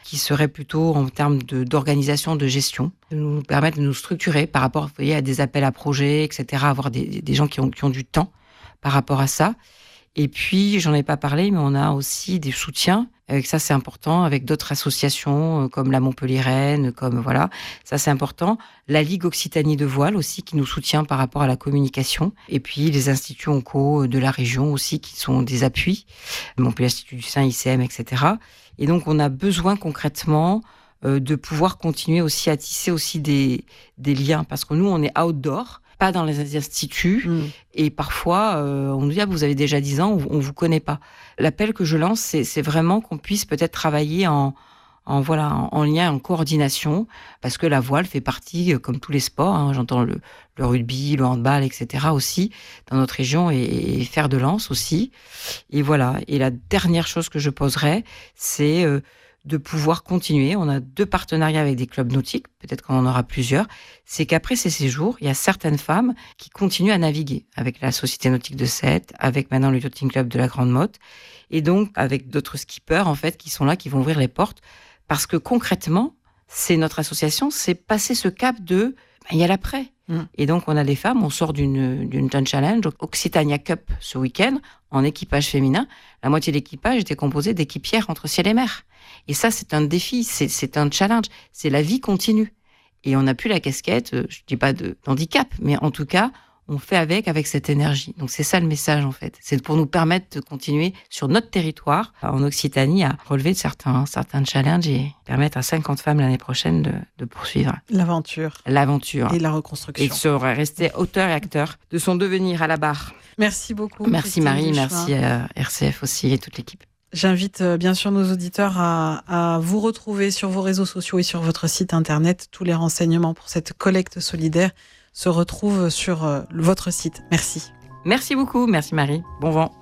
qui serait plutôt en termes d'organisation, de gestion, de nous permettre de nous structurer par rapport, vous voyez, à des appels à projets, etc., avoir des gens qui ont du temps par rapport à ça. Et puis, j'en ai pas parlé, mais on a aussi des soutiens. Et ça, c'est important, avec d'autres associations comme la Montpelliéraine, comme voilà, ça c'est important. La Ligue Occitanie de voile aussi, qui nous soutient par rapport à la communication. Et puis les instituts onco de la région aussi, qui sont des appuis. Montpellier Institut du Sein, ICM, etc. Et donc, on a besoin concrètement de pouvoir continuer aussi à tisser aussi des liens. Parce que nous, on est outdoor, pas dans les instituts. Et parfois, on nous dit, vous avez déjà 10 ans, on vous connaît pas. L'appel que je lance, c'est vraiment qu'on puisse peut-être travailler en lien, en coordination, parce que la voile fait partie, comme tous les sports, hein, j'entends le rugby, le handball, etc. aussi, dans notre région, et fer de lance aussi. Et voilà. Et la dernière chose que je poserai, c'est de pouvoir continuer. On a 2 partenariats avec des clubs nautiques, peut-être qu'on en aura plusieurs. C'est qu'après ces séjours, il y a certaines femmes qui continuent à naviguer avec la Société nautique de Sète, avec maintenant le Yachting Club de la Grande Motte, et donc avec d'autres skippers en fait qui sont là, qui vont ouvrir les portes, parce que concrètement, c'est notre association, c'est passer ce cap de il y a l'après. Et donc on a des femmes, on sort d'une challenge Occitania Cup ce week-end en équipage féminin. La moitié de l'équipage était composée d'équipières entre ciel et mer. Et ça, c'est un défi, c'est un challenge, c'est la vie continue. Et on n'a plus la casquette, je dis pas d'handicap, mais en tout cas, on fait avec cette énergie. Donc c'est ça le message en fait. C'est pour nous permettre de continuer sur notre territoire, en Occitanie, à relever certains challenges et permettre à 50 femmes l'année prochaine de poursuivre l'aventure. Et la reconstruction. Et de se rester auteur et acteur de son devenir à la barre. Merci beaucoup. Merci Marie, merci à RCF aussi et toute l'équipe. J'invite bien sûr nos auditeurs à vous retrouver sur vos réseaux sociaux et sur votre site internet. Tous les renseignements pour cette collecte solidaire se retrouvent sur votre site. Merci. Merci beaucoup, merci Marie. Bon vent.